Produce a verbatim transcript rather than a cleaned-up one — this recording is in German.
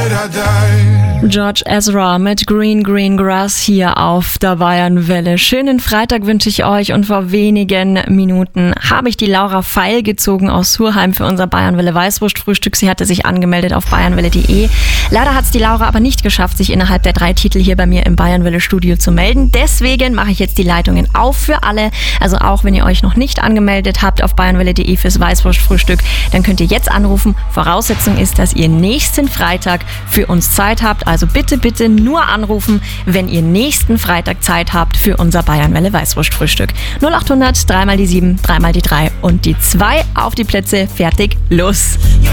George Ezra mit Green Green Grass hier auf der Bayernwelle. Schönen Freitag wünsche ich euch und vor wenigen Minuten habe ich die Laura Feil gezogen aus Surheim für unser Bayernwelle Weißwurst-Frühstück. Sie hatte sich angemeldet auf bayernwelle punkt de. Leider hat es die Laura aber nicht geschafft, sich innerhalb der drei Titel hier bei mir im Bayernwelle-Studio zu melden. Deswegen mache ich jetzt die Leitungen auf für alle. Also auch wenn ihr euch noch nicht angemeldet habt auf bayernwelle punkt de fürs Weißwurst-Frühstück, dann könnt ihr jetzt anrufen. Voraussetzung ist, dass ihr nächsten Freitag für uns Zeit habt. Also bitte, bitte nur anrufen, wenn ihr nächsten Freitag Zeit habt für unser Bayernwelle Weißwurst-Frühstück. null acht hundert, dreimal die sieben, dreimal die drei und die zwei auf die Plätze. Fertig, los!